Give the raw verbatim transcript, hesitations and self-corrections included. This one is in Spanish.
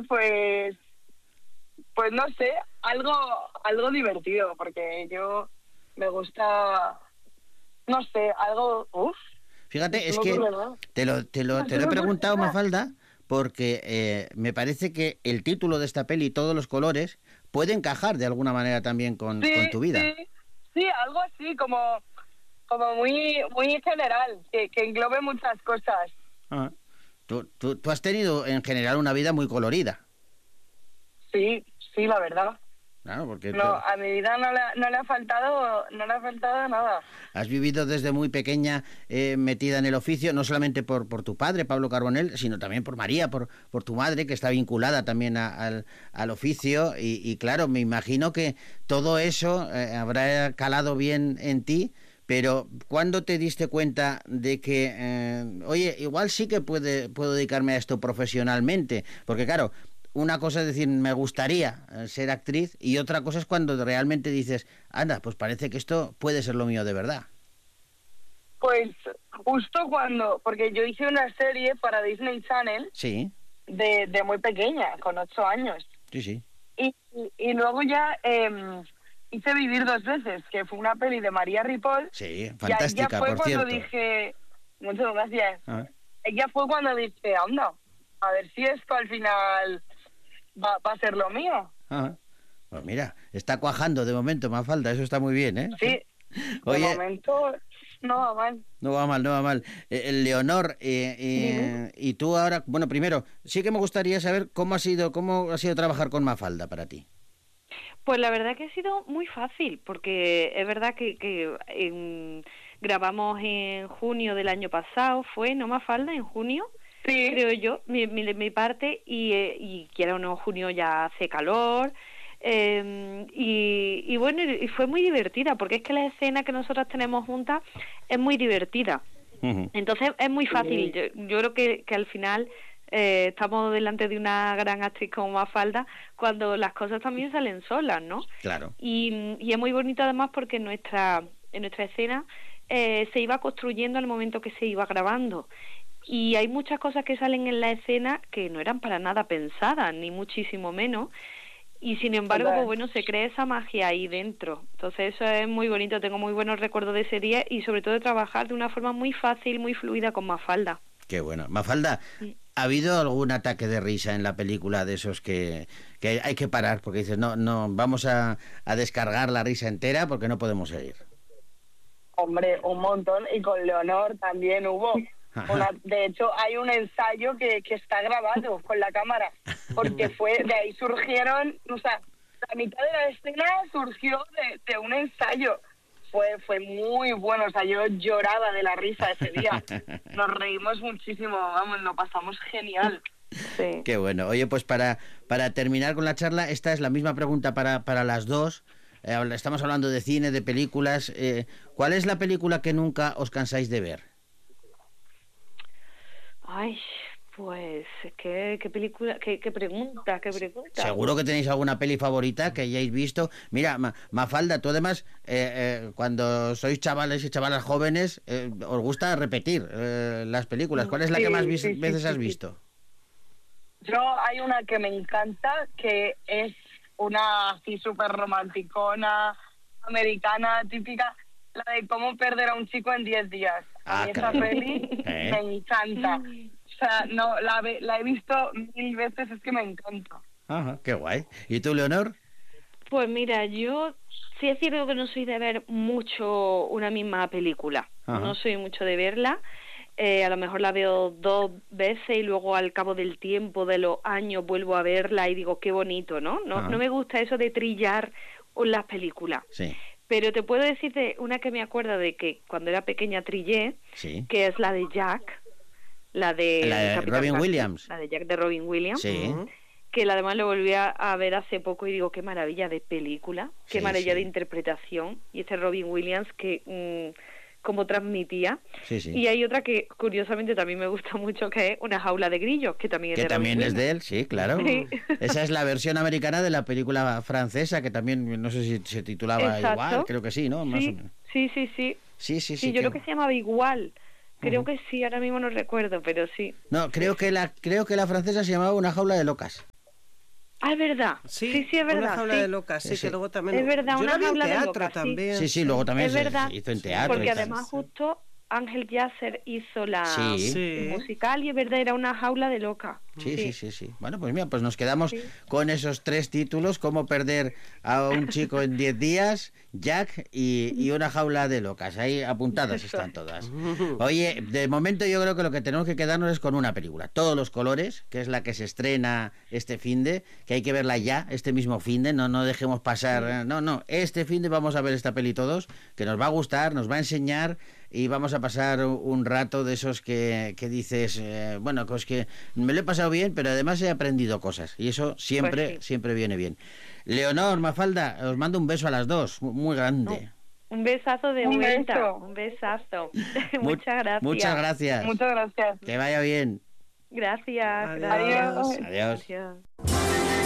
pues, pues no sé, algo, algo divertido, porque yo me gusta, no sé, algo, uff. Fíjate, es que te lo, te lo, te lo he preguntado, Mafalda, porque eh, me parece que el título de esta peli, Todos los colores, puede encajar de alguna manera también con, sí, con tu vida. Sí, sí, algo así, como, como muy, muy general, que, que englobe muchas cosas. Ah. Tú, tú, tú has tenido en general una vida muy colorida. Sí, sí, la verdad. Claro, porque no, a mi vida no le, no le ha faltado, no le ha faltado nada. Has vivido desde muy pequeña eh, metida en el oficio, no solamente por, por tu padre, Pablo Carbonell, sino también por María, por, por tu madre, que está vinculada también a, al, al oficio. Y, y claro, me imagino que todo eso eh, habrá calado bien en ti. Pero ¿cuándo te diste cuenta de que, eh, oye, igual sí que puede, puedo dedicarme a esto profesionalmente? Porque claro, una cosa es decir, me gustaría ser actriz, y otra cosa es cuando realmente dices, anda, pues parece que esto puede ser lo mío de verdad. Pues justo cuando, porque yo hice una serie para Disney Channel, sí, de, de muy pequeña, con ocho años. Sí, sí. Y, y, y luego ya eh, hice Vivir dos veces, que fue una peli de María Ripoll. Sí, fantástica, ya, ya fue por cuando cierto. dije, muchas gracias. Ah. Ya fue cuando dije, anda, a ver si esto al final va, va a ser lo mío. Ah. Pues mira, está cuajando de momento, Mafalda, eso está muy bien, ¿eh? Sí, Oye, de momento no va mal. No va mal, no va mal. Eh, Leonor, eh, eh, y tú ahora, bueno, primero, sí que me gustaría saber cómo ha sido, cómo ha sido trabajar con Mafalda para ti. Pues la verdad que ha sido muy fácil, porque es verdad que, que en, grabamos en junio del año pasado, fue, ¿no, Mafalda? En junio, sí. creo yo, mi, mi, mi parte, y, eh, y quiera o no, junio ya hace calor, eh, y, y bueno, y fue muy divertida, porque es que la escena que nosotras tenemos juntas es muy divertida. Uh-huh. Entonces es muy fácil, yo, yo creo que, que al final... Eh, estamos delante de una gran actriz como Mafalda cuando las cosas también salen solas, ¿no? Claro. Y, y es muy bonito además porque en nuestra, en nuestra escena eh, se iba construyendo al momento que se iba grabando. Y hay muchas cosas que salen en la escena que no eran para nada pensadas, ni muchísimo menos. Y sin embargo, pues bueno, se crea esa magia ahí dentro. Entonces eso es muy bonito, tengo muy buenos recuerdos de ese día y sobre todo de trabajar de una forma muy fácil, muy fluida con Mafalda. Qué bueno. Mafalda, ¿ha habido algún ataque de risa en la película de esos que, que hay que parar? Porque dices, no, no, vamos a, a descargar la risa entera porque no podemos seguir. Hombre, un montón. Y con Leonor también hubo. Una, de hecho, hay un ensayo que, que está grabado con la cámara. Porque fue, de ahí surgieron, o sea, la mitad de la escena surgió de, de un ensayo. Fue, fue muy bueno, o sea, yo lloraba de la risa ese día. Nos reímos muchísimo, vamos, lo pasamos genial. Sí. Qué bueno. Oye, pues para, para terminar con la charla, esta es la misma pregunta para, para las dos. Eh, estamos hablando de cine, de películas. Eh, ¿Cuál es la película que nunca os cansáis de ver? Ay, pues, ¿qué, qué película, qué, qué pregunta, qué pregunta? Seguro que tenéis alguna peli favorita que hayáis visto. Mira, Ma, Mafalda, tú además, eh, eh, cuando sois chavales y chavalas jóvenes, eh, os gusta repetir eh, las películas. ¿Cuál es la sí, que más vis- sí, sí, veces sí, has sí. visto? Yo, hay una que me encanta, que es una así súper romanticona, americana, típica, la de cómo perder a un chico en diez días. A Ah, mí esa claro. peli ¿Eh? me encanta. O sea, no, la, la he visto mil veces, es que me encanta. Ajá, qué guay. ¿Y tú, Leonor? Pues mira, yo sí es cierto que no soy de ver mucho una misma película. Ajá. No soy mucho de verla. Eh, a lo mejor la veo dos veces y luego al cabo del tiempo, de los años, vuelvo a verla y digo, qué bonito, ¿no? No, Ajá. no me gusta eso de trillar las películas. Sí. Pero te puedo decir de una que me acuerdo de que cuando era pequeña trillé, Sí. que es la de Jack, la de, La de Capitán Robin Garfio, Williams. la de Jack de Robin Williams. Sí. Uh-huh. Que la además lo volví a, a ver hace poco y digo, qué maravilla de película, qué Sí, maravilla sí. de interpretación, y ese Robin Williams que mmm, como transmitía. Sí, sí. Y hay otra que curiosamente también me gusta mucho, que es Una jaula de grillos, que también es Que de también Robin es de Williams. él, sí, claro. Sí. Esa es la versión americana de la película francesa, que también, no sé si se titulaba Exacto. igual, creo que sí, ¿no? Más Sí, o menos. sí, sí, sí. Sí, sí, Sí, sí. yo creo que se llamaba igual. Creo Uh-huh. que sí, ahora mismo no recuerdo, pero sí. No, creo que la creo que la francesa se llamaba Una jaula de locas. Ah, es verdad. Sí, sí, sí, es verdad. Una jaula sí. de locas, sí, Sí. que luego también... Es verdad, Yo una la vi en jaula de teatro locas, sí. también. Sí, sí, luego también Es se, verdad, se hizo en teatro. porque y tal. además justo Ángel Yasser hizo la Sí. Sí. el musical y es verdad, era una jaula de loca. Sí, sí, sí, sí. Bueno, pues mira, pues nos quedamos Sí. con esos tres títulos, cómo perder a un chico en diez días, Jack y, y una jaula de locas. Ahí apuntadas Eso. están todas. Oye, de momento yo creo que lo que tenemos que quedarnos es con una película, Todos los colores, que es la que se estrena este finde, que hay que verla ya, este mismo finde, no, no dejemos pasar, eh, no, no, este finde vamos a ver esta peli todos, que nos va a gustar, nos va a enseñar y vamos a pasar un rato de esos que, que dices, eh, bueno, pues que me lo he pasado bien, pero además he aprendido cosas y eso siempre, Pues sí. siempre viene bien. Leonor, Mafalda, os mando un beso a las dos, muy grande. Un besazo de Un vuelta. beso. Un besazo. Mu- Muchas gracias. Muchas gracias. Muchas gracias. Que vaya bien. Gracias. Adiós. gracias. Adiós. Adiós. Adiós.